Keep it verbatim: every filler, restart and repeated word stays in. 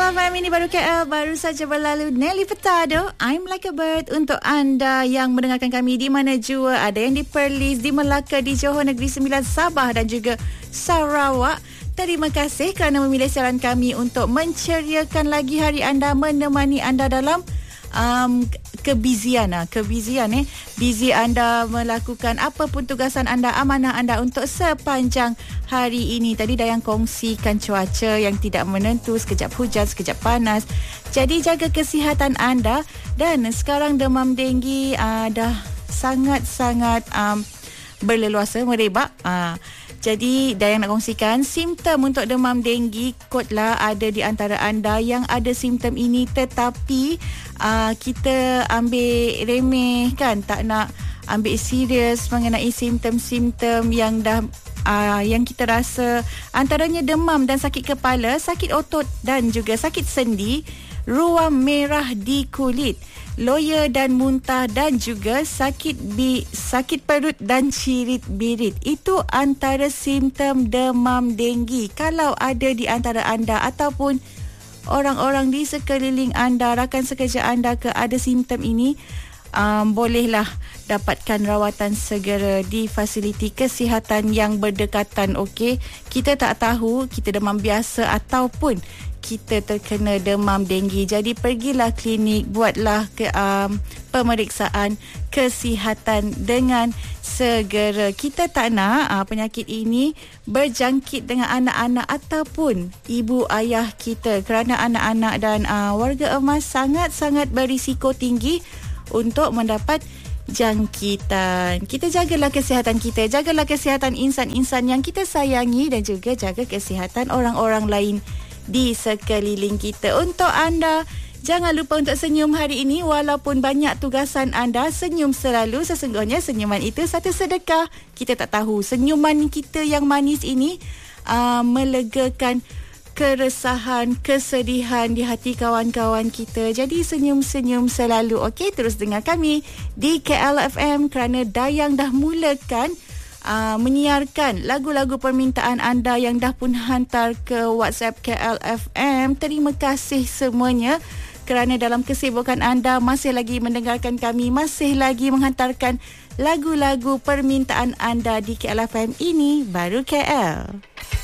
K L F M ini baru K L, baru saja berlalu Nelly Furtado, I'm Like a Bird. Untuk anda yang mendengarkan kami di mana jua, ada yang di Perlis, di Melaka, di Johor Negeri Sembilan, Sabah dan juga Sarawak. Terima kasih kerana memilih siaran kami untuk menceriakan lagi hari anda, menemani anda dalam Um, kebizian ah, kebizian eh busy anda melakukan apa pun tugasan anda, amanah anda untuk sepanjang hari ini. Tadi dah yang kongsikan cuaca yang tidak menentu, sekejap hujan, sekejap panas. Jadi jaga kesihatan anda. Dan sekarang demam denggi uh, dah sangat-sangat um, berleluasa, merebak. Uh, Jadi, Dayang nak kongsikan simptom untuk demam denggi. Kotlah ada di antara anda yang ada simptom ini tetapi uh, kita ambil remeh kan, tak nak ambil serius mengenai simptom-simptom yang dah uh, yang kita rasa, antaranya demam dan sakit kepala, sakit otot dan juga sakit sendi, ruam merah di kulit, loya dan muntah dan juga sakit bi, sakit perut dan cirit-birit. Itu antara simptom demam denggi. Kalau ada di antara anda ataupun orang-orang di sekeliling anda, rakan sekerja anda ke ada simptom ini, um, bolehlah dapatkan rawatan segera di fasiliti kesihatan yang berdekatan. Okey, kita tak tahu kita demam biasa ataupun kita terkena demam denggi. Jadi pergilah klinik, buatlah ke um, pemeriksaan kesihatan dengan segera. Kita tak nak uh, penyakit ini berjangkit dengan anak-anak ataupun ibu ayah kita, kerana anak-anak dan uh, warga emas sangat-sangat berisiko tinggi untuk mendapat jangkitan. Kita jagalah kesihatan kita, jagalah kesihatan insan-insan yang kita sayangi dan juga jaga kesihatan orang-orang lain di sekeliling kita. Untuk anda, jangan lupa untuk senyum hari ini. Walaupun banyak tugasan anda, senyum selalu. Sesungguhnya senyuman itu satu sedekah. Kita tak tahu senyuman kita yang manis ini uh, melegakan keresahan, kesedihan di hati kawan-kawan kita. Jadi senyum-senyum selalu. Okey, terus dengar kami di K L F M kerana Dayang dah mulakan Uh, menyiarkan lagu-lagu permintaan anda yang dah pun hantar ke WhatsApp K L F M. Terima kasih semuanya kerana dalam kesibukan anda masih lagi mendengarkan kami, masih lagi menghantarkan lagu-lagu permintaan anda di K L F M ini baru K L.